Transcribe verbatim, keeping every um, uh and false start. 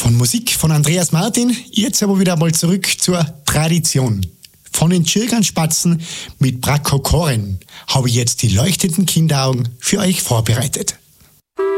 Und Musik von Andreas Martin. Jetzt aber wieder mal zurück zur Tradition. Von den Tschirganspatzen mit Brakokoren habe ich jetzt die leuchtenden Kinderaugen für euch vorbereitet.